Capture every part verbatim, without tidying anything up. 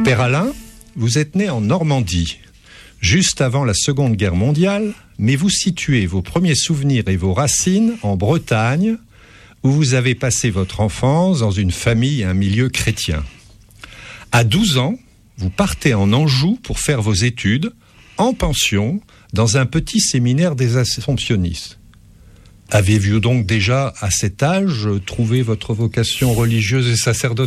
Père Alain, vous êtes né en Normandie, juste avant la Seconde Guerre mondiale, mais vous situez vos premiers souvenirs et vos racines en Bretagne, où vous avez passé votre enfance dans une famille et un milieu chrétien. À douze ans, vous partez en Anjou pour faire vos études, en pension, dans un petit séminaire des Assomptionnistes. Avez-vous donc déjà, à cet âge, trouvé votre vocation religieuse et sacerdotale ?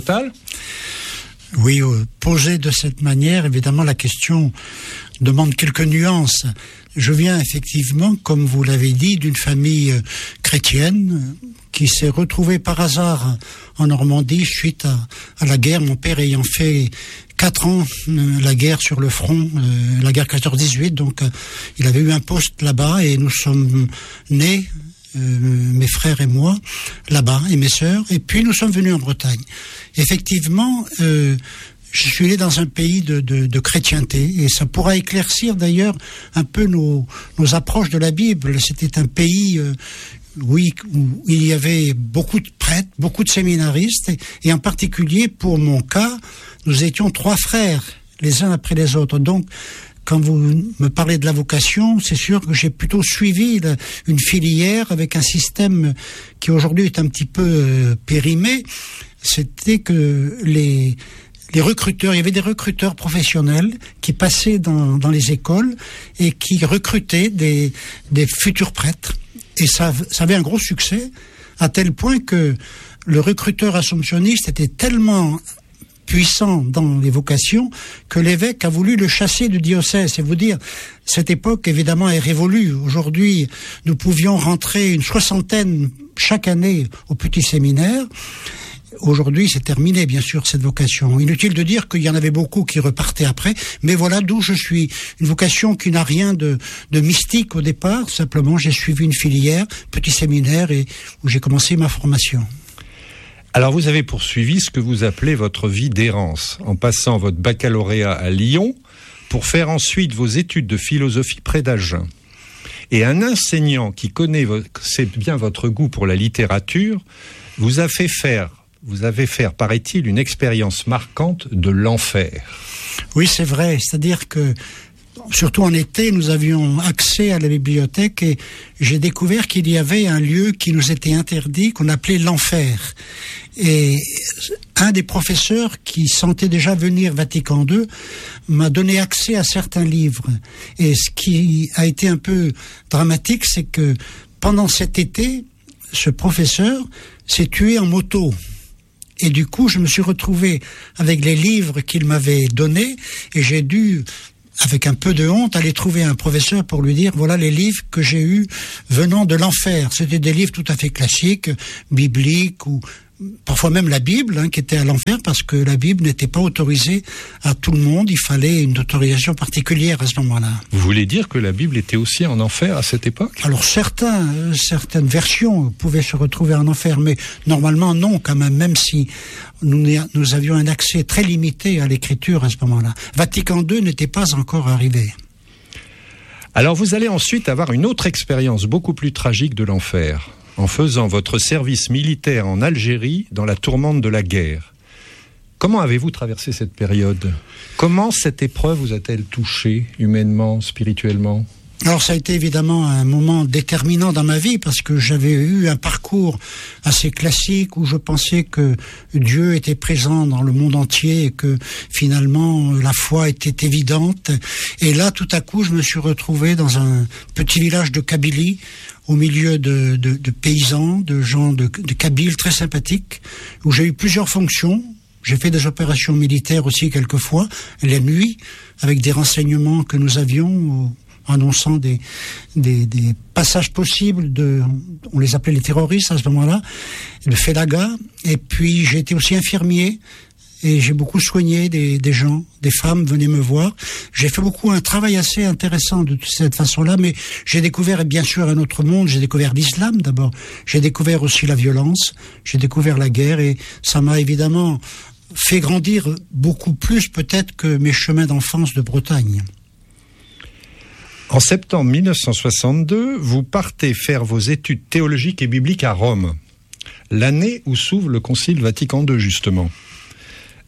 Oui, euh, posée de cette manière, évidemment, la question demande quelques nuances. Je viens effectivement, comme vous l'avez dit, d'une famille euh, chrétienne euh, qui s'est retrouvée par hasard en Normandie suite à, à la guerre. Mon père ayant fait quatre ans euh, la guerre sur le front, euh, la guerre quatorze dix-huit, donc euh, il avait eu un poste là-bas et nous sommes nés, euh, mes frères et moi, là-bas, et mes sœurs, et puis nous sommes venus en Bretagne. Effectivement, euh, je suis né dans un pays de, de, de chrétienté, et ça pourra éclaircir d'ailleurs un peu nos, nos approches de la Bible. C'était un pays, euh, oui, où il y avait beaucoup de prêtres, beaucoup de séminaristes, et, et en particulier pour mon cas, nous étions trois frères, les uns après les autres. Donc, quand vous me parlez de la vocation, c'est sûr que j'ai plutôt suivi la, une filière avec un système qui aujourd'hui est un petit peu euh, périmé. C'était que les, les recruteurs, il y avait des recruteurs professionnels qui passaient dans, dans les écoles et qui recrutaient des, des futurs prêtres. Et ça, ça avait un gros succès, à tel point que le recruteur assomptionniste était tellement puissant dans les vocations que l'évêque a voulu le chasser du diocèse. C'est vous dire, cette époque évidemment est révolue. Aujourd'hui, nous pouvions rentrer une soixantaine chaque année au petit séminaire. Aujourd'hui, c'est terminé, bien sûr, cette vocation. Inutile de dire qu'il y en avait beaucoup qui repartaient après, mais voilà d'où je suis. Une vocation qui n'a rien de, de mystique au départ. Simplement, j'ai suivi une filière, petit séminaire, et où j'ai commencé ma formation. Alors vous avez poursuivi ce que vous appelez votre vie d'errance, en passant votre baccalauréat à Lyon pour faire ensuite vos études de philosophie près d'Agen. Et un enseignant qui connaît c'est bien votre goût pour la littérature vous a fait faire, vous avez fait, paraît-il, une expérience marquante de l'enfer. Oui, c'est vrai, c'est-à-dire que surtout en été, nous avions accès à la bibliothèque et j'ai découvert qu'il y avait un lieu qui nous était interdit, qu'on appelait l'enfer. Et un des professeurs qui sentait déjà venir Vatican deux m'a donné accès à certains livres. Et ce qui a été un peu dramatique, c'est que pendant cet été, ce professeur s'est tué en moto. Et du coup, je me suis retrouvé avec les livres qu'il m'avait donnés et j'ai dû, avec un peu de honte, aller trouver un professeur pour lui dire voilà les livres que j'ai eus venant de l'enfer. C'était des livres tout à fait classiques, bibliques ou parfois même la Bible, hein, qui était à l'enfer parce que la Bible n'était pas autorisée à tout le monde. Il fallait une autorisation particulière à ce moment-là. Vous voulez dire que la Bible était aussi en enfer à cette époque ? Alors certains, euh, certaines versions pouvaient se retrouver en enfer, mais normalement non quand même, même si nous, nous avions un accès très limité à l'écriture à ce moment-là. Vatican deux n'était pas encore arrivé. Alors vous allez ensuite avoir une autre expérience beaucoup plus tragique de l'enfer, en faisant votre service militaire en Algérie dans la tourmente de la guerre. Comment avez-vous traversé cette période ? Comment cette épreuve vous a-t-elle touché humainement, spirituellement ? Alors ça a été évidemment un moment déterminant dans ma vie parce que j'avais eu un parcours assez classique où je pensais que Dieu était présent dans le monde entier et que finalement la foi était évidente. Et là tout à coup je me suis retrouvé dans un petit village de Kabylie au milieu de, de, de paysans, de gens de, de Kabyles très sympathiques où j'ai eu plusieurs fonctions. J'ai fait des opérations militaires aussi quelquefois, la nuit, avec des renseignements que nous avions annonçant des, des, des passages possibles de, on les appelait les terroristes à ce moment-là, de Félaga. Et puis j'ai été aussi infirmier et j'ai beaucoup soigné des, des gens, des femmes venaient me voir. J'ai fait beaucoup un travail assez intéressant de cette façon-là, mais j'ai découvert bien sûr un autre monde. J'ai découvert l'islam d'abord, j'ai découvert aussi la violence, j'ai découvert la guerre et ça m'a évidemment fait grandir beaucoup plus peut-être que mes chemins d'enfance de Bretagne. En septembre mille neuf cent soixante-deux, vous partez faire vos études théologiques et bibliques à Rome, l'année où s'ouvre le Concile Vatican deux, justement.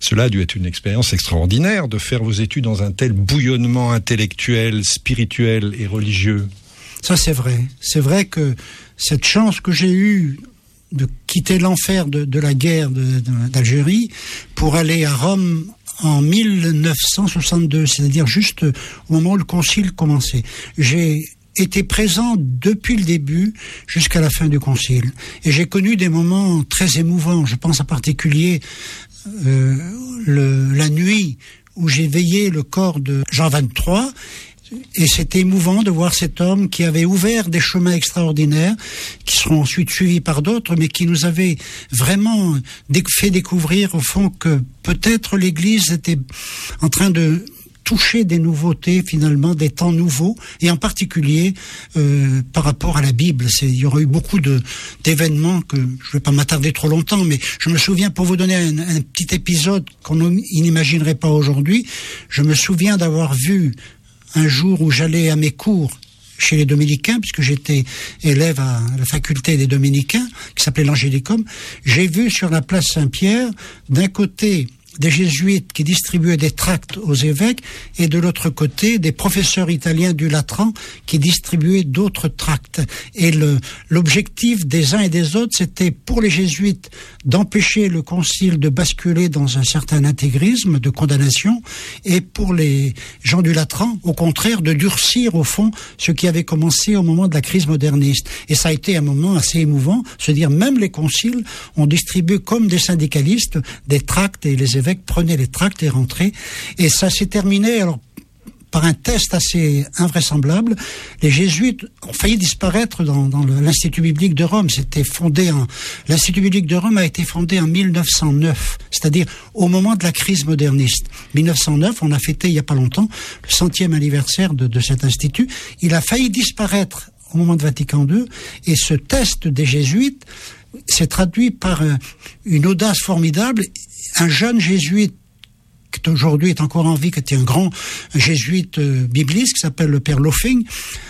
Cela a dû être une expérience extraordinaire de faire vos études dans un tel bouillonnement intellectuel, spirituel et religieux. Ça, c'est vrai. C'est vrai que cette chance que j'ai eue de quitter l'enfer de, de la guerre de, de, d'Algérie pour aller à Rome en mille neuf cent soixante-deux, c'est-à-dire juste au moment où le concile commençait. J'ai été présent depuis le début jusqu'à la fin du concile. Et j'ai connu des moments très émouvants. Je pense en particulier euh, le, la nuit où j'ai veillé le corps de Jean vingt-trois. Et c'était émouvant de voir cet homme qui avait ouvert des chemins extraordinaires, qui seront ensuite suivis par d'autres, mais qui nous avait vraiment fait découvrir au fond que peut-être l'Église était en train de toucher des nouveautés, finalement, des temps nouveaux, et en particulier euh, par rapport à la Bible. C'est, il y aura eu beaucoup de, d'événements que je ne vais pas m'attarder trop longtemps, mais je me souviens, pour vous donner un, un petit épisode qu'on n'imaginerait pas aujourd'hui, je me souviens d'avoir vu un jour où j'allais à mes cours chez les Dominicains, puisque j'étais élève à la faculté des Dominicains, qui s'appelait l'Angélicum, j'ai vu sur la place Saint-Pierre, d'un côté, des jésuites qui distribuaient des tracts aux évêques, et de l'autre côté, des professeurs italiens du Latran qui distribuaient d'autres tracts. Et le, l'objectif des uns et des autres, c'était pour les jésuites d'empêcher le concile de basculer dans un certain intégrisme de condamnation, et pour les gens du Latran, au contraire, de durcir au fond ce qui avait commencé au moment de la crise moderniste. Et ça a été un moment assez émouvant, se dire même les conciles ont distribué comme des syndicalistes des tracts, et les évêques prenaient les tracts et rentraient. Et ça s'est terminé alors par un test assez invraisemblable. Les jésuites ont failli disparaître dans, dans le, l'Institut biblique de Rome. C'était fondé en, l'Institut biblique de Rome a été fondé en mille neuf cent neuf, c'est-à-dire au moment de la crise moderniste. mille neuf cent neuf, on a fêté il n'y a pas longtemps le centième anniversaire de, de cet institut. Il a failli disparaître au moment de Vatican deux, et ce test des jésuites s'est traduit par euh, une audace formidable. Un jeune jésuite qui aujourd'hui est encore en vie, qui était un grand jésuite euh, bibliste, qui s'appelle le père Loffing,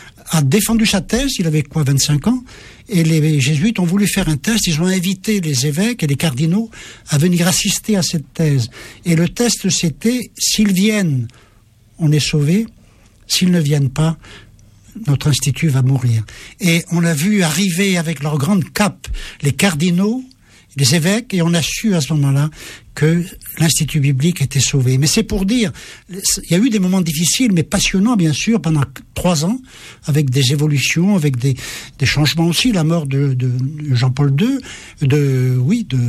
a défendu sa thèse. Il avait quoi, vingt-cinq ans, et les jésuites ont voulu faire un test. Ils ont invité les évêques et les cardinaux à venir assister à cette thèse. Et le test, c'était: s'ils viennent, on est sauvé; s'ils ne viennent pas, notre institut va mourir. Et on a vu arriver avec leur grande cape les cardinaux, les évêques, et on a su à ce moment-là que l'Institut biblique était sauvé. Mais c'est pour dire, il y a eu des moments difficiles, mais passionnants, bien sûr, pendant trois ans, avec des évolutions, avec des, des changements aussi, la mort de, de Jean-Paul deux, de, oui, de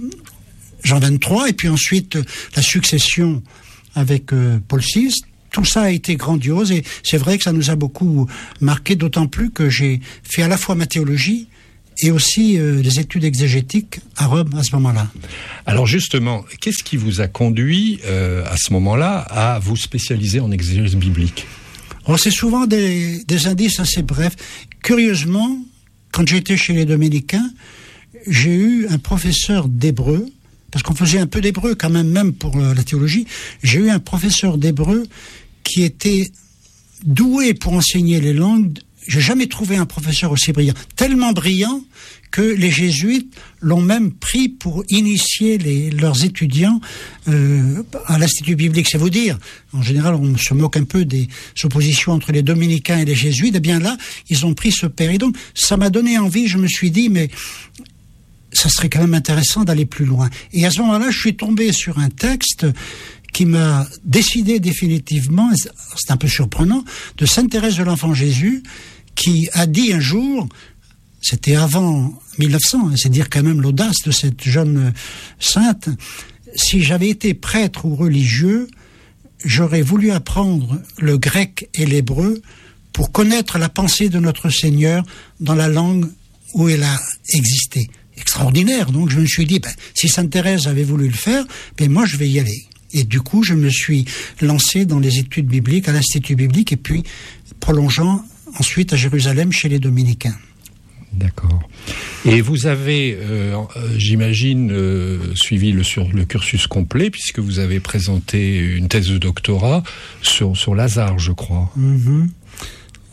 Jean vingt-trois, et puis ensuite la succession avec euh, Paul six. Tout ça a été grandiose, et c'est vrai que ça nous a beaucoup marqué, d'autant plus que j'ai fait à la fois ma théologie et aussi euh, des études exégétiques à Rome à ce moment-là. Alors justement, qu'est-ce qui vous a conduit euh, à ce moment-là à vous spécialiser en exégèse biblique ? Alors, c'est souvent des, des indices assez brefs. Curieusement, quand j'étais chez les Dominicains, j'ai eu un professeur d'hébreu, parce qu'on faisait un peu d'hébreu quand même, même pour euh, la théologie. J'ai eu un professeur d'hébreu qui était doué pour enseigner les langues. J'ai jamais trouvé un professeur aussi brillant. Tellement brillant que les jésuites l'ont même pris pour initier les, leurs étudiants euh, à l'Institut biblique. C'est vous dire, en général, on se moque un peu des oppositions entre les dominicains et les jésuites. Eh bien là, ils ont pris ce père. Et donc, ça m'a donné envie. Je me suis dit, mais ça serait quand même intéressant d'aller plus loin. Et à ce moment-là, je suis tombé sur un texte qui m'a décidé définitivement, c'est un peu surprenant, de Sainte Thérèse de l'Enfant Jésus, qui a dit un jour, c'était avant mille neuf cents, c'est dire quand même l'audace de cette jeune sainte: si j'avais été prêtre ou religieux, j'aurais voulu apprendre le grec et l'hébreu pour connaître la pensée de notre Seigneur dans la langue où elle a existé. Extraordinaire. Donc je me suis dit, ben, si Sainte Thérèse avait voulu le faire, ben moi je vais y aller. Et du coup, je me suis lancé dans les études bibliques à l'Institut biblique, et puis prolongeant ensuite à Jérusalem chez les Dominicains. D'accord. Et vous avez, euh, j'imagine, euh, suivi le, sur, le cursus complet, puisque vous avez présenté une thèse de doctorat sur, sur Lazare, je crois. Mm-hmm.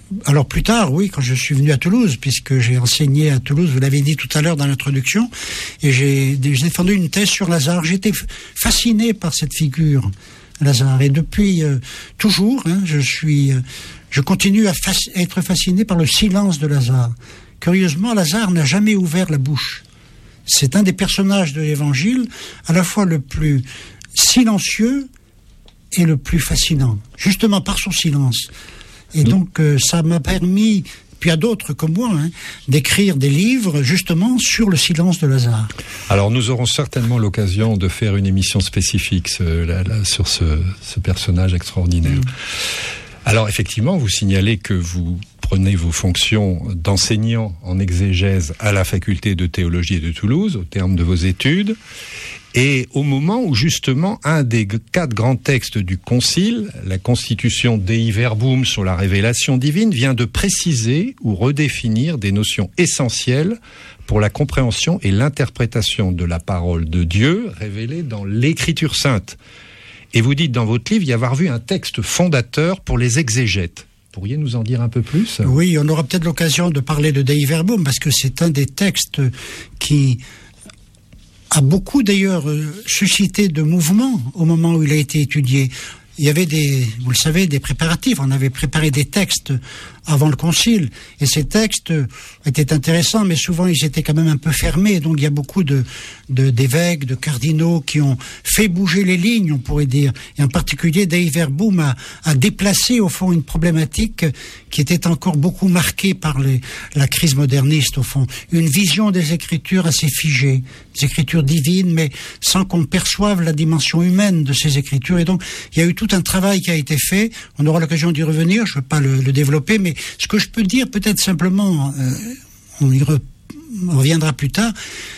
Alors plus tard, oui, quand je suis venu à Toulouse, puisque j'ai enseigné à Toulouse, vous l'avez dit tout à l'heure dans l'introduction, et j'ai, j'ai défendu une thèse sur Lazare. J'étais fasciné par cette figure, Lazare, et depuis euh, toujours, hein, je suis, euh, je continue à fasc- être fasciné par le silence de Lazare. Curieusement, Lazare n'a jamais ouvert la bouche. C'est un des personnages de l'Évangile, à la fois le plus silencieux et le plus fascinant, justement par son silence. Et donc, euh, ça m'a permis, puis à d'autres comme moi, hein, d'écrire des livres, justement, sur le silence de Lazare. Alors, nous aurons certainement l'occasion de faire une émission spécifique ce, là, là, sur ce, ce personnage extraordinaire. Mmh. Alors, effectivement, vous signalez que vous prenez vos fonctions d'enseignant en exégèse à la faculté de théologie de Toulouse, au terme de vos études. Et au moment où, justement, un des quatre grands textes du Concile, la Constitution Dei Verbum sur la révélation divine, vient de préciser ou redéfinir des notions essentielles pour la compréhension et l'interprétation de la parole de Dieu révélée dans l'Écriture sainte. Et vous dites dans votre livre y avoir vu un texte fondateur pour les exégètes. Pourriez nous en dire un peu plus ? Oui, on aura peut-être l'occasion de parler de Dei Verbum, parce que c'est un des textes qui a beaucoup d'ailleurs euh, suscité de mouvements au moment où il a été étudié. Il y avait des, vous le savez, des préparatifs. On avait préparé des textes avant le concile. Et ces textes étaient intéressants, mais souvent ils étaient quand même un peu fermés. Donc il y a beaucoup de, de, d'évêques, de cardinaux qui ont fait bouger les lignes, on pourrait dire. Et en particulier, Dei Verbum a, a déplacé au fond une problématique qui était encore beaucoup marquée par les, la crise moderniste au fond. Une vision des Écritures assez figée, des Écritures divines, mais sans qu'on perçoive la dimension humaine de ces Écritures. Et donc il y a eu tout un travail qui a été fait. On aura l'occasion d'y revenir. Je ne veux pas le, le développer, mais ce que je peux dire peut-être simplement, euh, on y re- reviendra plus tard,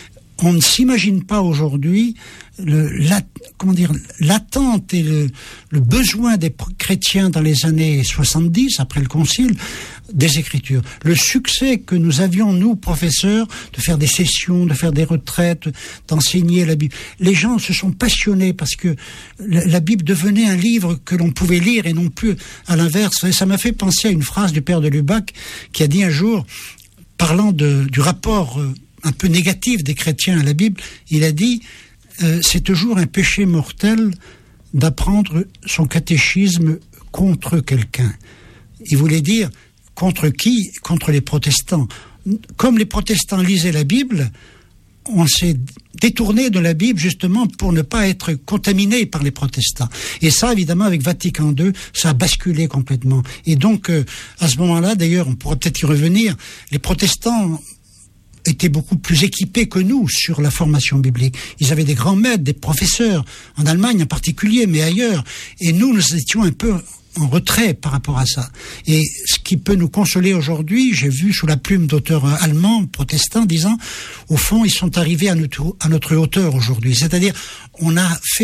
on ne s'imagine pas aujourd'hui le, la, comment dire, l'attente et le, le besoin des chrétiens dans les années soixante-dix, après le Concile, des Écritures. Le succès que nous avions, nous, professeurs, de faire des sessions, de faire des retraites, d'enseigner la Bible. Les gens se sont passionnés parce que la, la Bible devenait un livre que l'on pouvait lire et non plus à l'inverse. Et ça m'a fait penser à une phrase du père de Lubac qui a dit un jour, parlant de, du rapport euh, un peu négatif des chrétiens à la Bible, il a dit euh, « C'est toujours un péché mortel d'apprendre son catéchisme contre quelqu'un ». Il voulait dire contre qui ? Contre les protestants. Comme les protestants lisaient la Bible, on s'est détourné de la Bible justement pour ne pas être contaminé par les protestants. Et ça, évidemment, avec Vatican deux, ça a basculé complètement. Et donc, euh, à ce moment-là, d'ailleurs, on pourra peut-être y revenir, les protestants étaient beaucoup plus équipés que nous sur la formation biblique. Ils avaient des grands maîtres, des professeurs, en Allemagne en particulier, mais ailleurs. Et nous, nous étions un peu en retrait par rapport à ça. Et ce qui peut nous consoler aujourd'hui, j'ai vu sous la plume d'auteurs allemands, protestants, disant, au fond, ils sont arrivés à notre, à notre hauteur aujourd'hui. C'est-à-dire, on a fait